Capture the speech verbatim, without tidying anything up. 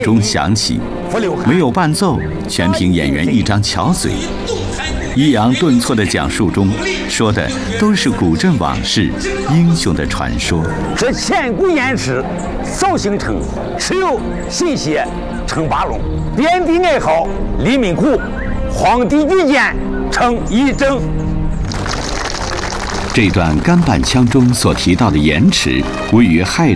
中响起，没有伴奏，全凭演员一张巧嘴，抑扬顿挫的讲述中，说的都是古镇往事、英雄的传说。 这千古偃师，绍兴城，持有信血称八龙，遍地爱好黎民苦，皇帝御剑称一征。 这段干板腔中所提到的盐池，位于亥